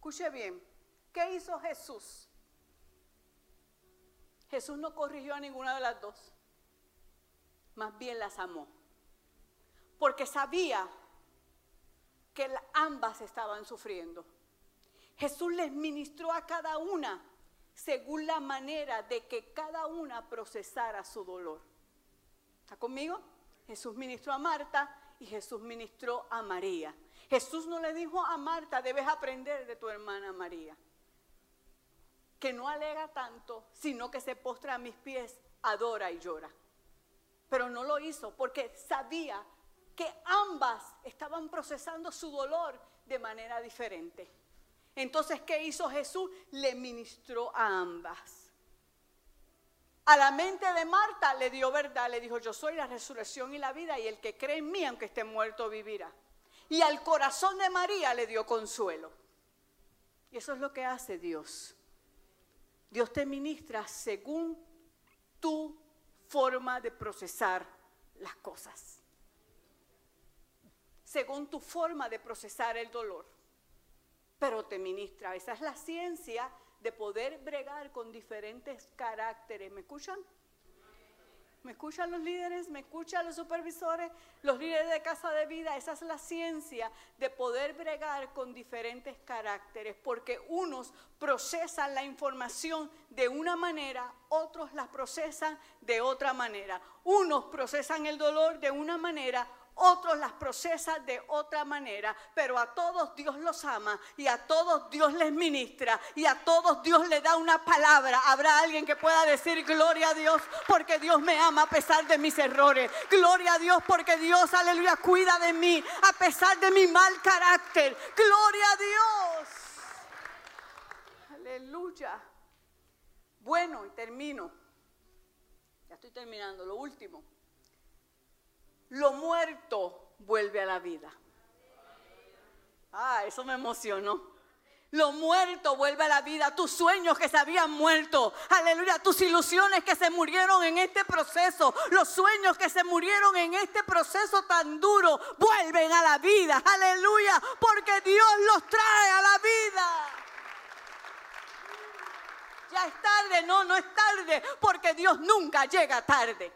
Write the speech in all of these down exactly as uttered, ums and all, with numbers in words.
Escuche bien, ¿qué hizo Jesús? Jesús no corrigió a ninguna de las dos, más bien las amó, porque sabía que ambas estaban sufriendo. Jesús les ministró a cada una según la manera de que cada una procesara su dolor. ¿Está conmigo? Jesús ministró a Marta y Jesús ministró a María. Jesús no le dijo a Marta, debes aprender de tu hermana María, que no alega tanto, sino que se postra a mis pies, adora y llora. Pero no lo hizo porque sabía que ambas estaban procesando su dolor de manera diferente. Entonces, ¿qué hizo Jesús? Le ministró a ambas. A la mente de Marta le dio verdad, le dijo, yo soy la resurrección y la vida, y el que cree en mí, aunque esté muerto, vivirá. Y al corazón de María le dio consuelo. Y eso es lo que hace Dios. Dios te ministra según tu forma de procesar las cosas. Según tu forma de procesar el dolor. Pero te ministra. Esa es la ciencia de poder bregar con diferentes caracteres. ¿Me escuchan? ¿Me escuchan los líderes? ¿Me escuchan los supervisores? Los líderes de casa de vida. Esa es la ciencia de poder bregar con diferentes caracteres. Porque unos procesan la información de una manera, otros la procesan de otra manera. Unos procesan el dolor de una manera, otros las procesan de otra manera, pero a todos Dios los ama y a todos Dios les ministra y a todos Dios les da una palabra. Habrá alguien que pueda decir gloria a Dios porque Dios me ama a pesar de mis errores. Gloria a Dios porque Dios, aleluya, cuida de mí a pesar de mi mal carácter. Gloria a Dios. Aleluya. Bueno, y termino. Ya estoy terminando, lo último. Lo muerto vuelve a la vida. Ah, eso me emocionó. Lo muerto vuelve a la vida. Tus sueños que se habían muerto. Aleluya. Tus ilusiones que se murieron en este proceso. Los sueños que se murieron en este proceso tan duro. Vuelven a la vida. Aleluya. Porque Dios los trae a la vida. Ya es tarde. No, no es tarde. Porque Dios nunca llega tarde.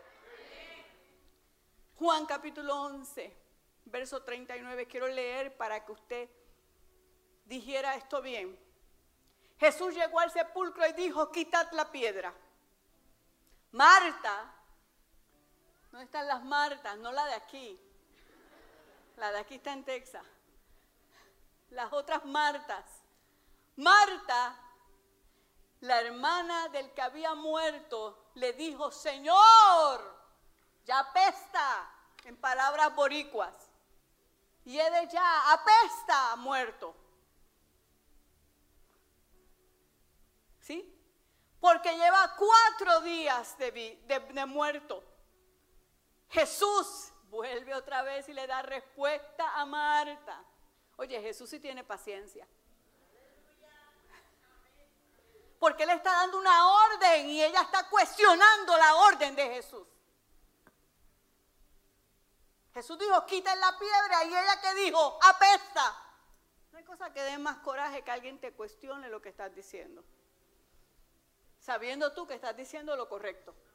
Juan capítulo once, verso treinta y nueve, quiero leer para que usted dijera esto bien. Jesús llegó al sepulcro y dijo, quitad la piedra. Marta, ¿dónde están las Martas? No la de aquí, la de aquí está en Texas. Las otras Martas. Marta, la hermana del que había muerto, le dijo, Señor, ya apesta, en palabras boricuas. Y él de ya apesta, muerto. ¿Sí? Porque lleva cuatro días de, de, de muerto. Jesús vuelve otra vez y le da respuesta a Marta. Oye, Jesús sí tiene paciencia. Porque él está dando una orden y ella está cuestionando la orden de Jesús. Jesús dijo, quiten la piedra, y ella que dijo, apesta. No hay cosa que dé más coraje que alguien te cuestione lo que estás diciendo, sabiendo tú que estás diciendo lo correcto.